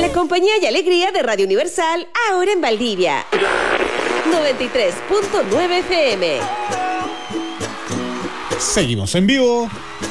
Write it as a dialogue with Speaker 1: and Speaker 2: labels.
Speaker 1: La compañía y alegría de Radio Universal, ahora en Valdivia. 93.9 FM.
Speaker 2: Seguimos en vivo.